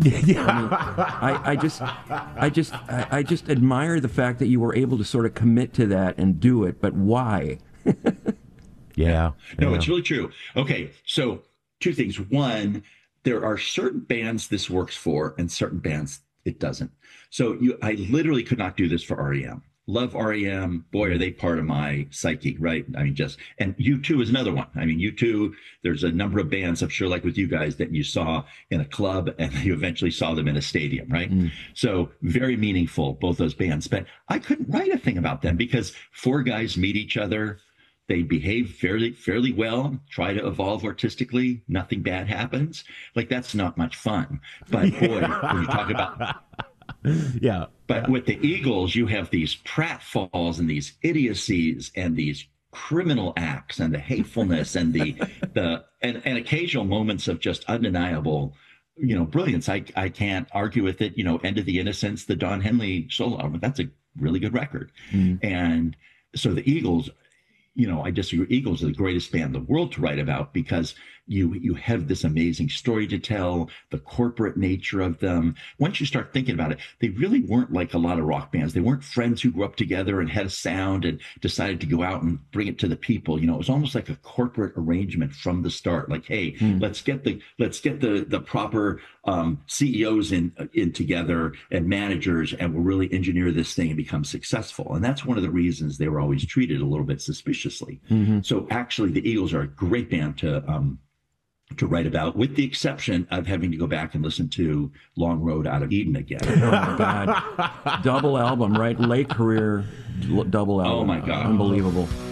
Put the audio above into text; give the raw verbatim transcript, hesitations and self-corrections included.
Yeah. I mean, I, I just, I just, I, I just admire the fact that you were able to sort of commit to that and do it. But why? Yeah. No, yeah. it's really true. Okay, so two things. One, there are certain bands this works for, and certain bands it doesn't. So you, I literally could not do this for R E M. Love R E M. Boy, are they part of my psyche, right? I mean, just, and U two is another one. I mean, U two, there's a number of bands, I'm sure, like with you guys, that you saw in a club and you eventually saw them in a stadium, right? Mm. So very meaningful, both those bands. But I couldn't write a thing about them because four guys meet each other. They behave fairly fairly well, try to evolve artistically. Nothing bad happens. Like, that's not much fun. But boy, when you talk about yeah. But with the Eagles, you have these pratfalls and these idiocies and these criminal acts and the hatefulness and the the and, and occasional moments of just undeniable, you know, brilliance. I I can't argue with it. You know, End of the Innocence, the Don Henley solo album, that's a really good record. Mm. And so the Eagles, you know, I disagree. Eagles are the greatest band in the world to write about because you you have this amazing story to tell, the corporate nature of them. Once you start thinking about it, they really weren't like a lot of rock bands. They weren't friends who grew up together and had a sound and decided to go out and bring it to the people. You know, it was almost like a corporate arrangement from the start. Like, hey, hmm. let's get the let's get the the proper um, C E Os in in together and managers, and we'll really engineer this thing and become successful. And that's one of the reasons they were always treated a little bit suspiciously. Mm-hmm. So actually, the Eagles are a great band to um, to write about, with the exception of having to go back and listen to Long Road Out of Eden again. Oh my God. Double album, right? Late career double album. Oh my God. Unbelievable.